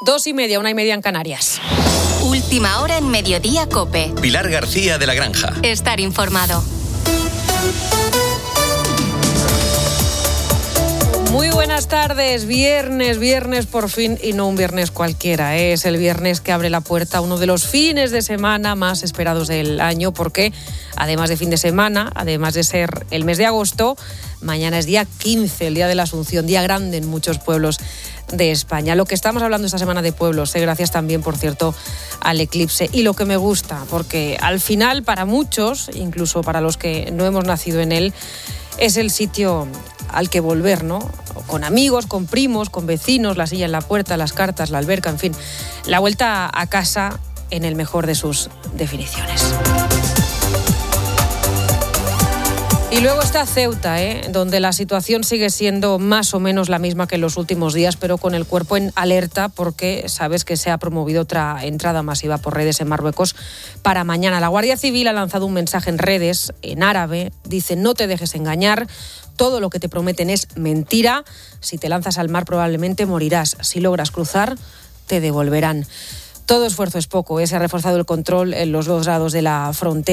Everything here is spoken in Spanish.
2:30, 1:30 en Canarias. Última hora en Mediodía COPE. Pilar García de la Granja. Estar informado. Muy buenas tardes, viernes por fin, y no un viernes cualquiera, es el viernes que abre la puerta a uno de los fines de semana más esperados del año, porque además de fin de semana, además de ser el mes de agosto, mañana es día 15, el día de la Asunción, día grande en muchos pueblos de España. Lo que estamos hablando esta semana de pueblos, gracias también, por cierto, al eclipse, y lo que me gusta, porque al final para muchos, incluso para los que no hemos nacido en él, es el sitio al que volver, ¿no? Con amigos, con primos, con vecinos, la silla en la puerta, las cartas, la alberca, en fin, la vuelta a casa en el mejor de sus definiciones. Y luego está Ceuta, donde la situación sigue siendo más o menos la misma que en los últimos días, pero con el cuerpo en alerta, porque sabes que se ha promovido otra entrada masiva por redes en Marruecos para mañana. La Guardia Civil ha lanzado un mensaje en redes, en árabe, dice: no te dejes engañar, todo lo que te prometen es mentira, si te lanzas al mar probablemente morirás, si logras cruzar te devolverán. Todo esfuerzo es poco, se ha reforzado el control en los 2 lados de la frontera.